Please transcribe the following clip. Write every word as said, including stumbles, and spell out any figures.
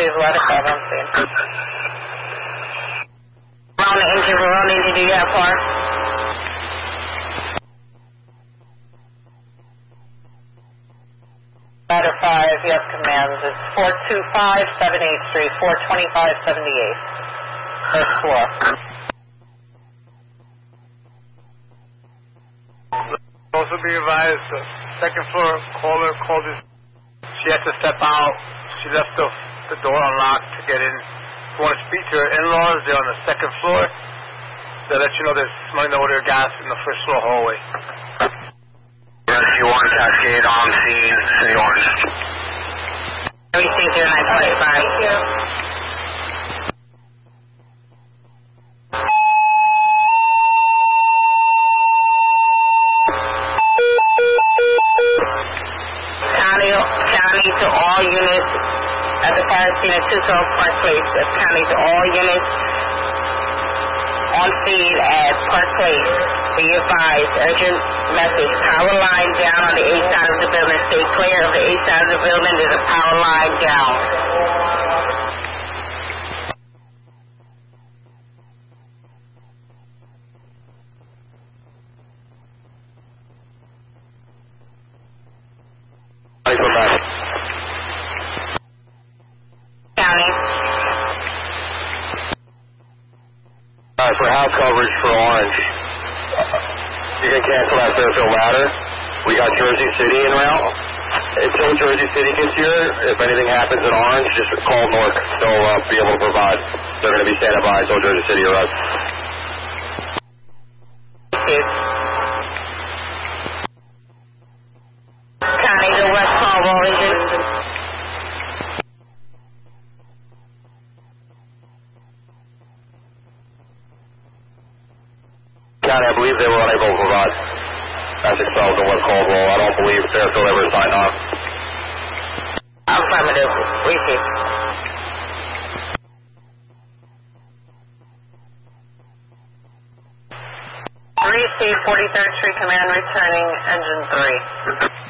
is waterfall, I'm seeing. On the engine room, only did you get far? Ladder five, you have commands. It's four two five, seven eight three, four two five, seven eight. First floor. Also be advised, the second floor caller called us. She had to step out. She left the, the door unlocked to get in. If you want to speak to her in-laws, they're on the second floor. They'll let you know there's smelling odor of gas in the first floor hallway. Rescue one, Cascade, on scene, City Orange. Everything zero nine twenty-five. Thank you. County, county to all units at the fire scene at two twelve Park Place. That's county to all units on scene at Park Place. Be advised, urgent message, power line down on the A side of the building. Stay clear of the A side of the building. There's a power line down. County. All right, for house coverage for Orange, you can cancel that Fairfield ladder. We got Jersey City en route. Until Jersey City gets here, if anything happens in Orange, just call Nork. They'll uh, be able to provide. They're going to be standing by until Jersey City arrives. County to West Cornwall region. County, I believe they were unable to provide. That's expelled in West Caldwell. I don't believe Fairfield ever signed on. Affirmative. Receive. Receive forty-third Street Command returning engine three.